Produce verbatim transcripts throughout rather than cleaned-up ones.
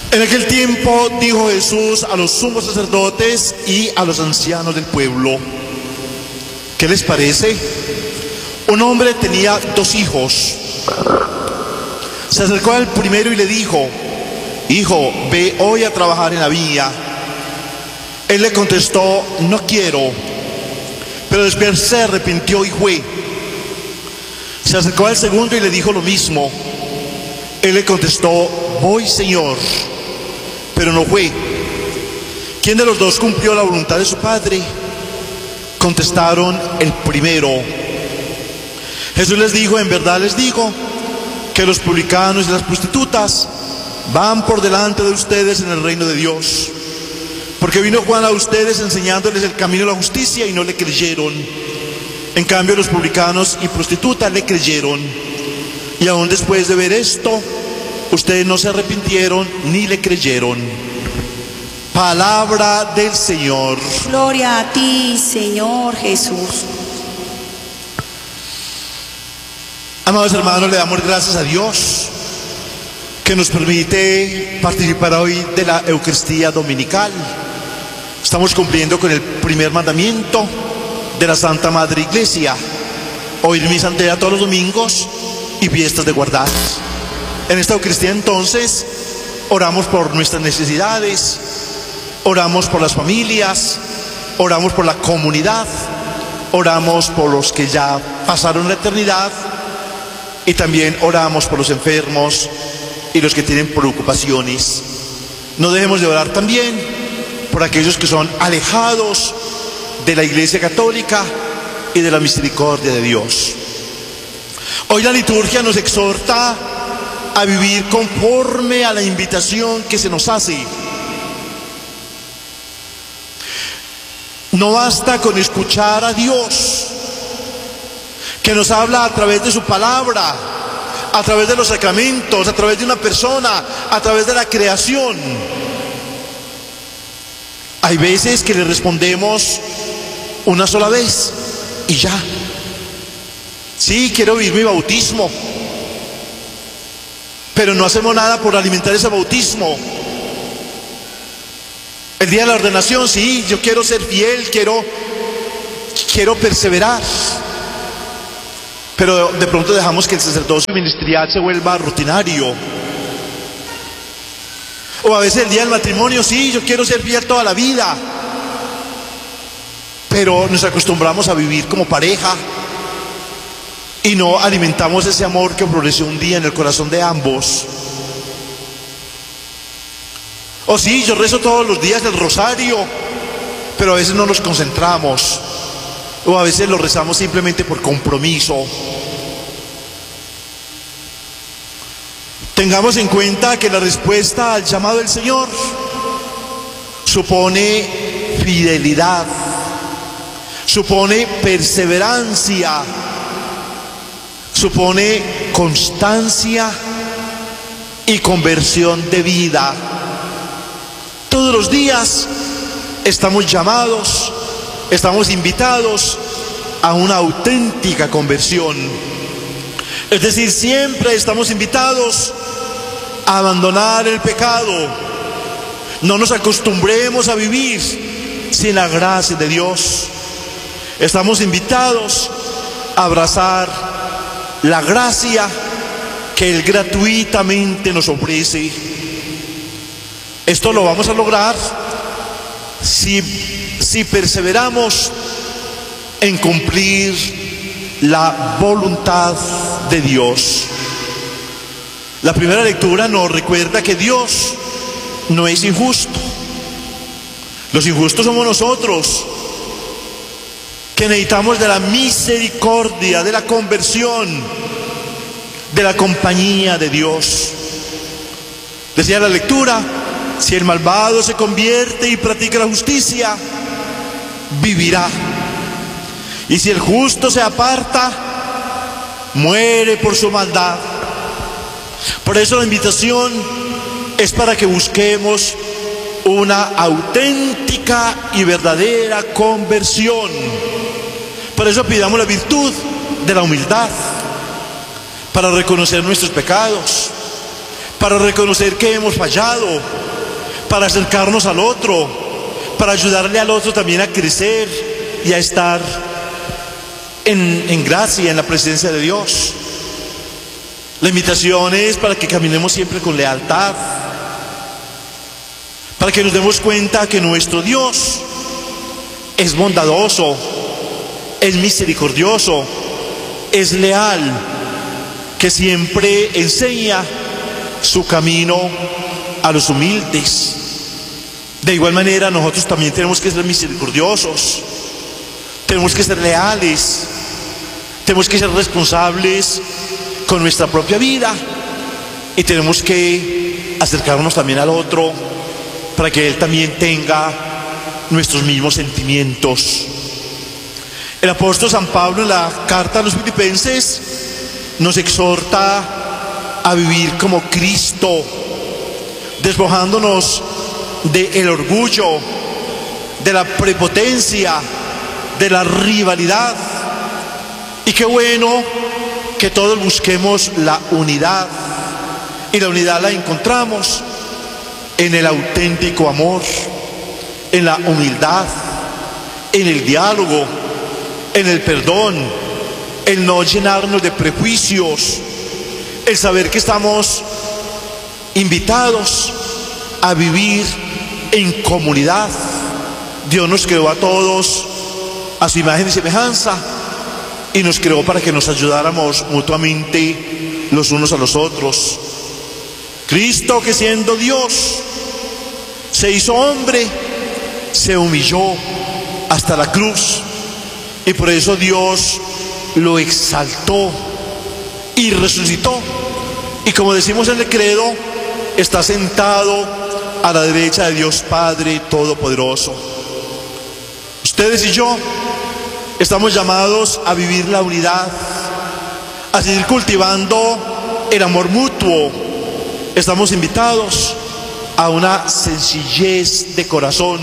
En aquel tiempo dijo Jesús a los sumos sacerdotes y a los ancianos del pueblo: ¿qué les parece? Un hombre tenía dos hijos. Se acercó al primero y le dijo: hijo, ve hoy a trabajar en la viña. Él le contestó: no quiero. Pero después se arrepintió y fue. Se acercó al segundo y le dijo lo mismo. Él le contestó: voy, Señor. Pero no fue. ¿Quién de los dos cumplió la voluntad de su padre? Contestaron: el primero. Jesús les dijo: en verdad les digo que los publicanos y las prostitutas van por delante de ustedes en el reino de Dios. Porque vino Juan a ustedes enseñándoles el camino de la justicia y no le creyeron. En cambio los publicanos y prostitutas le creyeron. Y aún después de ver esto, ustedes no se arrepintieron ni le creyeron. Palabra del Señor. Gloria a ti, Señor Jesús. Amados hermanos, le damos gracias a Dios que nos permite participar hoy de la Eucaristía Dominical. Estamos cumpliendo con el primer mandamiento de la Santa Madre Iglesia: oír misa entera todos los domingos y fiestas de guardar. En esta Eucaristía entonces oramos por nuestras necesidades, oramos por las familias, oramos por la comunidad, oramos por los que ya pasaron la eternidad y también oramos por los enfermos y los que tienen preocupaciones. No dejemos de orar también por aquellos que son alejados de la Iglesia Católica y de la misericordia de Dios. Hoy la liturgia nos exhorta a vivir conforme a la invitación que se nos hace. No basta con escuchar a Dios, que nos habla a través de su palabra, a través de los sacramentos, a través de una persona, a través de la creación. Hay veces que le respondemos una sola vez y ya. Sí, quiero vivir mi bautismo, pero no hacemos nada por alimentar ese bautismo. El día de la ordenación, sí, yo quiero ser fiel, quiero, quiero perseverar, pero de pronto dejamos que el sacerdocio ministerial se vuelva rutinario. O a veces el día del matrimonio, sí, yo quiero ser fiel toda la vida, pero nos acostumbramos a vivir como pareja y no alimentamos ese amor que floreció un día en el corazón de ambos. O sí, yo rezo todos los días el rosario, pero a veces no nos concentramos, o a veces lo rezamos simplemente por compromiso. Tengamos en cuenta que la respuesta al llamado del Señor supone fidelidad, supone perseverancia, supone constancia y conversión de vida. Todos los días estamos llamados, estamos invitados a una auténtica conversión. Es decir, siempre estamos invitados a abandonar el pecado. No nos acostumbremos a vivir sin la gracia de Dios. Estamos invitados a abrazar la gracia que Él gratuitamente nos ofrece. Esto lo vamos a lograr si, si perseveramos en cumplir la voluntad de Dios. La primera lectura nos recuerda que Dios no es injusto. Los injustos somos nosotros, que necesitamos de la misericordia, de la conversión, de la compañía de Dios. Decía la lectura: si el malvado se convierte y practica la justicia, vivirá. Y si el justo se aparta, muere por su maldad. Por eso la invitación es para que busquemos una auténtica y verdadera conversión. Por eso pidamos la virtud de la humildad, para reconocer nuestros pecados, para reconocer que hemos fallado, para acercarnos al otro, para ayudarle al otro también a crecer y a estar en, en gracia, en la presencia de Dios. La invitación es para que caminemos siempre con lealtad, para que nos demos cuenta que nuestro Dios es bondadoso, es misericordioso, es leal, que siempre enseña su camino a los humildes. De igual manera, nosotros también tenemos que ser misericordiosos, tenemos que ser leales, tenemos que ser responsables con nuestra propia vida y tenemos que acercarnos también al otro para que él también tenga nuestros mismos sentimientos. El apóstol San Pablo en la carta a los Filipenses nos exhorta a vivir como Cristo, despojándonos del orgullo, de la prepotencia, de la rivalidad. Y qué bueno que todos busquemos la unidad, y la unidad la encontramos en el auténtico amor, en la humildad, en el diálogo, en el perdón, el no llenarnos de prejuicios, el saber que estamos invitados a vivir en comunidad. Dios nos creó a todos a su imagen y semejanza y nos creó para que nos ayudáramos mutuamente los unos a los otros. Cristo, que siendo Dios se hizo hombre, se humilló hasta la cruz, y por eso Dios lo exaltó y resucitó, y como decimos en el credo, está sentado a la derecha de Dios Padre Todopoderoso. Ustedes y yo estamos llamados a vivir la unidad, a seguir cultivando el amor mutuo. Estamos invitados a una sencillez de corazón.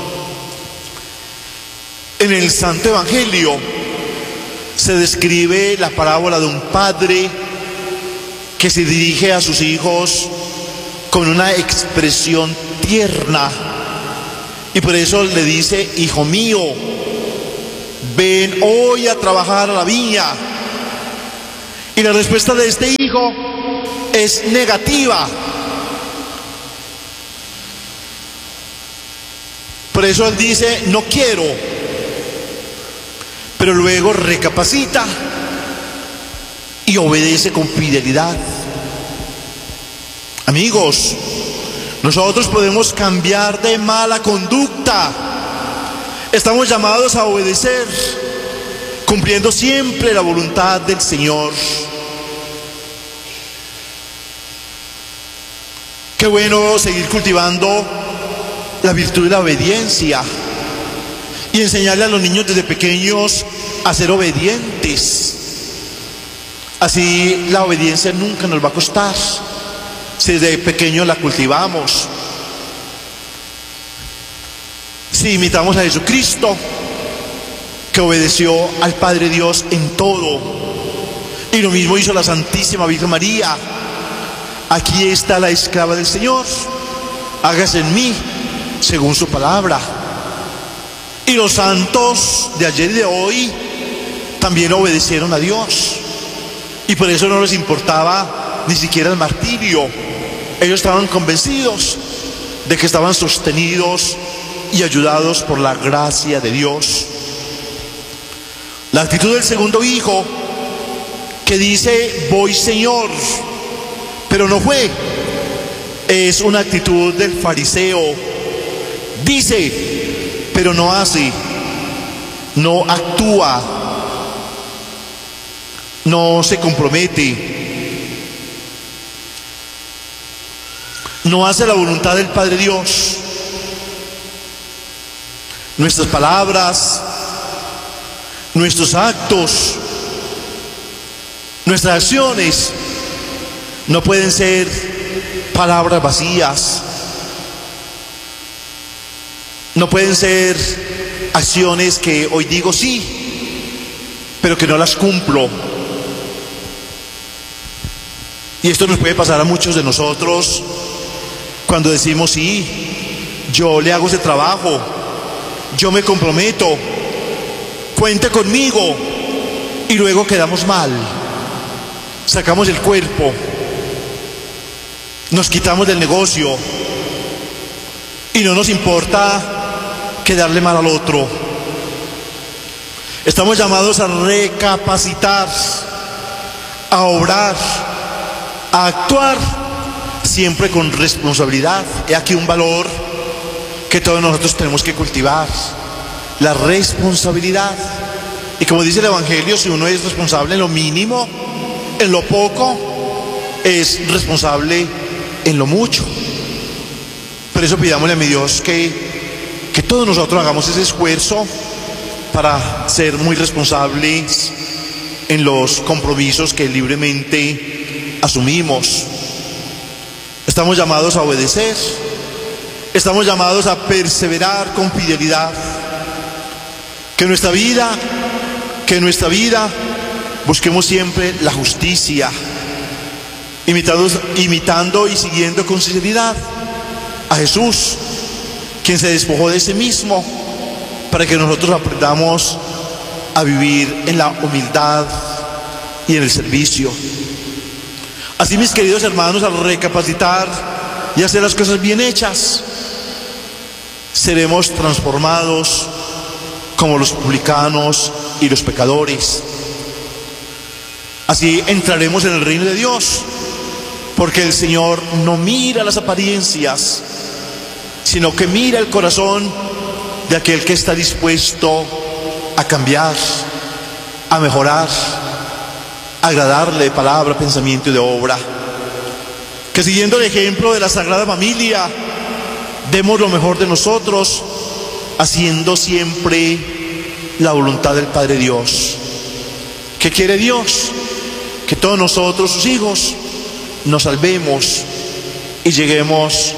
En el Santo Evangelio se describe la parábola de un padre que se dirige a sus hijos con una expresión tierna, y por eso le dice: hijo mío, ven hoy a trabajar a la viña. Y la respuesta de este hijo es negativa. Por eso él dice: no quiero. Pero luego recapacita y obedece con fidelidad. Amigos, nosotros podemos cambiar de mala conducta. Estamos llamados a obedecer, cumpliendo siempre la voluntad del Señor. Qué bueno seguir cultivando la virtud de la obediencia y enseñarle a los niños desde pequeños a ser obedientes. Así la obediencia nunca nos va a costar, si desde pequeños la cultivamos. Si imitamos a Jesucristo, que obedeció al Padre Dios en todo, y lo mismo hizo la Santísima Virgen María. Aquí está la esclava del Señor, hágase en mí según su palabra. Y los santos de ayer y de hoy también obedecieron a Dios, y por eso no les importaba ni siquiera el martirio. Ellos estaban convencidos de que estaban sostenidos y ayudados por la gracia de Dios. La actitud del segundo hijo, que dice: voy, Señor, pero no fue, es una actitud del fariseo. Dice, pero no hace, no actúa, no se compromete, no hace la voluntad del Padre Dios. Nuestras palabras, nuestros actos, nuestras acciones no pueden ser palabras vacías, no pueden ser acciones que hoy digo sí, pero que no las cumplo. Y esto nos puede pasar a muchos de nosotros cuando decimos, sí, yo le hago ese trabajo, yo me comprometo, cuente conmigo, y luego quedamos mal, sacamos el cuerpo, nos quitamos del negocio y no nos importa quedarle mal al otro. Estamos llamados a recapacitar, a obrar, a actuar siempre con responsabilidad. He aquí un valor que todos nosotros tenemos que cultivar, la responsabilidad. Y como dice el Evangelio, si uno es responsable en lo mínimo, en lo poco, es responsable en lo mucho. Por eso pidámosle a mi Dios que, que todos nosotros hagamos ese esfuerzo para ser muy responsables en los compromisos que libremente asumimos. Estamos llamados a obedecer, estamos llamados a perseverar con fidelidad. Que nuestra vida, que en nuestra vida busquemos siempre la justicia, imitando, imitando y siguiendo con sinceridad a Jesús, quien se despojó de sí mismo para que nosotros aprendamos a vivir en la humildad y en el servicio. Así, mis queridos hermanos, al recapacitar y hacer las cosas bien hechas, seremos transformados como los publicanos y los pecadores. Así entraremos en el reino de Dios, porque el Señor no mira las apariencias, sino que mira el corazón de aquel que está dispuesto a cambiar, a mejorar, a agradarle de palabra, pensamiento y de obra. Que siguiendo el ejemplo de la Sagrada Familia, demos lo mejor de nosotros, haciendo siempre la voluntad del Padre Dios. ¿Qué quiere Dios? Que todos nosotros, sus hijos, nos salvemos y lleguemos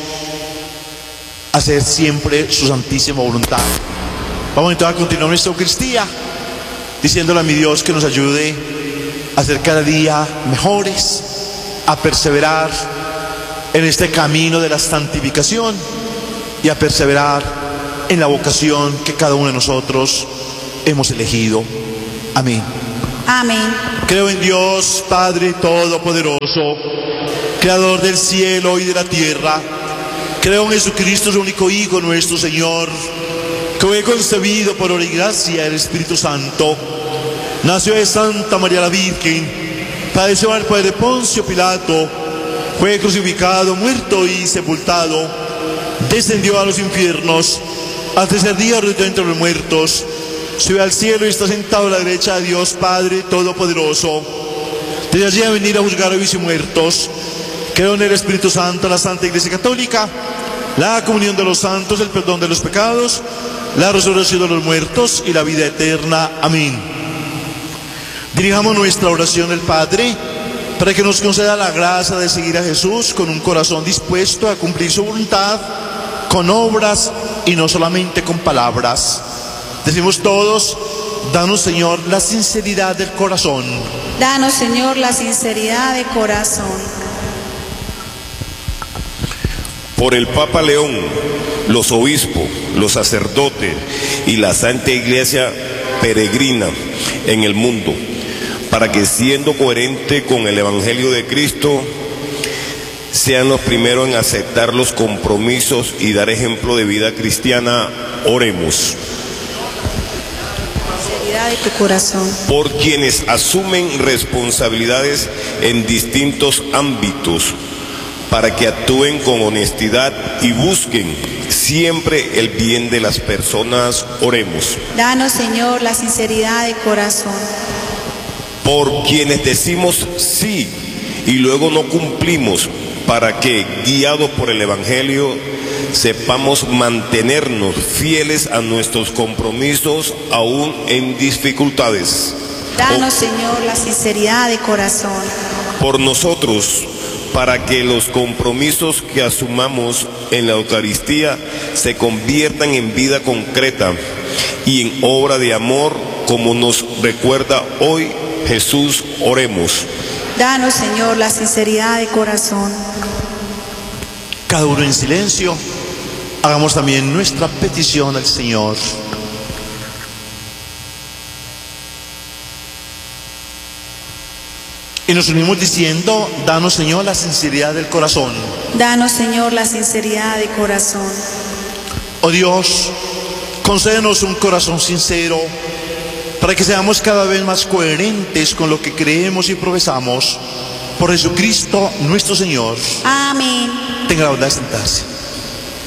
a hacer siempre su santísima voluntad. Vamos entonces a continuar nuestra Eucaristía, diciéndole a mi Dios que nos ayude a ser cada día mejores, a perseverar en este camino de la santificación y a perseverar en la vocación que cada uno de nosotros hemos elegido. Amén. Amén. Creo en Dios, Padre Todopoderoso, Creador del cielo y de la tierra. Creo en Jesucristo, su único Hijo, nuestro Señor, que fue concebido por obra y gracia del Espíritu Santo. Nació de Santa María la Virgen, padeció al poder de Poncio Pilato, fue crucificado, muerto y sepultado, descendió a los infiernos, al tercer día resucitó entre los muertos, subió al cielo y está sentado a la derecha de Dios Padre Todopoderoso. Desde allí a venir a juzgar a vivos y muertos. Creo en el Espíritu Santo, la Santa Iglesia Católica, la comunión de los santos, el perdón de los pecados, la resurrección de los muertos y la vida eterna. Amén. Dirijamos nuestra oración al Padre para que nos conceda la gracia de seguir a Jesús con un corazón dispuesto a cumplir su voluntad, con obras y no solamente con palabras. Decimos todos: danos, Señor, la sinceridad del corazón. Danos, Señor, la sinceridad de corazón. Por el Papa León, los obispos, los sacerdotes y la Santa Iglesia peregrina en el mundo, para que, siendo coherente con el Evangelio de Cristo, sean los primeros en aceptar los compromisos y dar ejemplo de vida cristiana. Oremos. Sinceridad de tu corazón. Por quienes asumen responsabilidades en distintos ámbitos, para que actúen con honestidad y busquen siempre el bien de las personas. Oremos. Danos, Señor, la sinceridad de corazón. Por quienes decimos sí y luego no cumplimos, para que, guiados por el Evangelio, sepamos mantenernos fieles a nuestros compromisos aún en dificultades. Danos, O, Señor, la sinceridad de corazón. por nosotros, para que los compromisos que asumamos en la Eucaristía se conviertan en vida concreta y en obra de amor, como nos recuerda hoy Jesús, oremos. Danos, Señor, la sinceridad de corazón. Cada uno en silencio, hagamos también nuestra petición al Señor. Y nos unimos diciendo, danos, Señor, la sinceridad del corazón. Danos, Señor, la sinceridad de corazón. Oh Dios, concédenos un corazón sincero, para que seamos cada vez más coherentes con lo que creemos y profesamos. Por Jesucristo nuestro Señor. Amén. Tenga la bondad de sentarse.